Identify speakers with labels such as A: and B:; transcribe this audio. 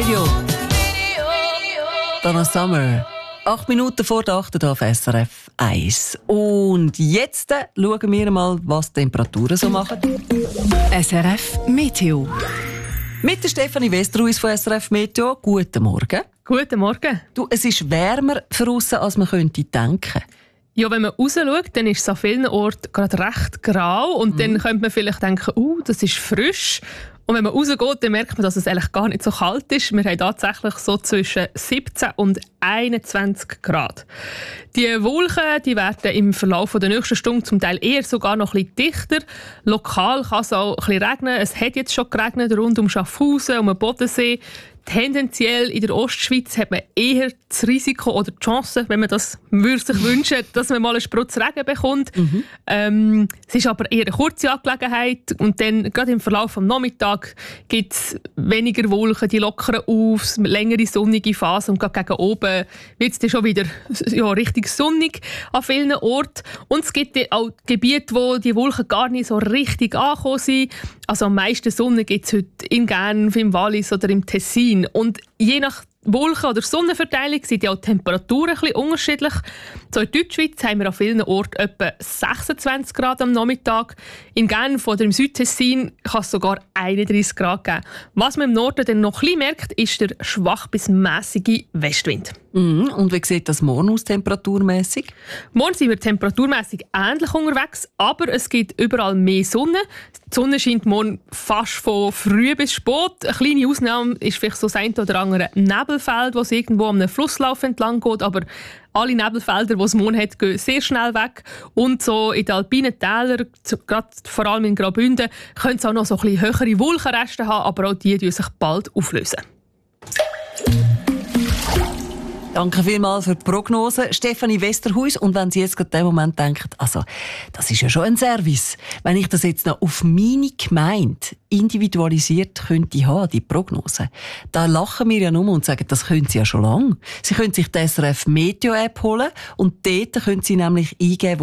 A: Radio. Donna Summer. 8 Minuten vor der 8 auf SRF 1. Und jetzt schauen wir mal, was die Temperaturen so machen.
B: SRF Meteo.
A: Mit der Stefanie Westerhuis von SRF Meteo. Guten Morgen.
C: Guten Morgen.
A: Du, es ist wärmer draussen, als man könnte denken.
C: Ja, wenn man raus schaut, dann ist es an vielen Orten gerade recht grau. Und dann könnte man vielleicht denken, das ist frisch. Und wenn man rausgeht, dann merkt man, dass es eigentlich gar nicht so kalt ist. Wir haben tatsächlich so zwischen 17 und 21 Grad. Die Wolken die werden im Verlauf der nächsten Stunde zum Teil eher sogar noch ein bisschen dichter. Lokal kann es auch ein bisschen regnen. Es hat jetzt schon geregnet rund um Schaffhausen, um den Bodensee. Tendenziell in der Ostschweiz hat man eher das Risiko oder die Chance, wenn man das würde sich wünschen, dass man mal einen Sprutz Regen bekommt. Es ist aber eher eine kurze Angelegenheit und dann gerade im Verlauf des Nachmittags gibt es weniger Wolken, die lockern auf, längere sonnige Phasen und gerade gegen oben wird es dann schon wieder richtig sonnig an vielen Orten. Und es gibt auch Gebiete, wo die Wolken gar nicht so richtig angekommen sind. Also am meisten Sonne gibt es heute in Genf, im Wallis oder im Tessin. Und je nach Wolken- oder Sonnenverteilung sind ja auch die Temperaturen ein bisschen unterschiedlich. So in Deutschschweiz haben wir an vielen Orten etwa 26 Grad am Nachmittag. In Genf oder im Südtessin kann es sogar 31 Grad geben. Was man im Norden dann noch ein bisschen merkt, ist der schwach bis mässige Westwind.
A: Und wie sieht das morgen aus, temperaturmässig?
C: Morgen sind wir temperaturmässig ähnlich unterwegs, aber es gibt überall mehr Sonne. Die Sonne scheint morgen fast von früh bis spät. Eine kleine Ausnahme ist vielleicht so das eine oder andere Nebelfeld, das irgendwo am Flusslauf entlang geht, aber alle Nebelfelder, die es morgen hat, gehen sehr schnell weg. Und so in den alpinen Tälern, gerade vor allem in Graubünden, können es auch noch so ein bisschen höhere Wolkenreste haben, aber auch die sich bald auflösen.
A: Danke vielmals für die Prognose, Stefanie Westerhuis. Und wenn Sie jetzt gerade in dem Moment denken, also, das ist ja schon ein Service, wenn ich das jetzt noch auf meine Gemeinde individualisiert könnte haben, die Prognose, da lachen wir ja nur und sagen, das können Sie ja schon lange. Sie können sich die SRF Meteo App holen und dort können Sie nämlich eingeben,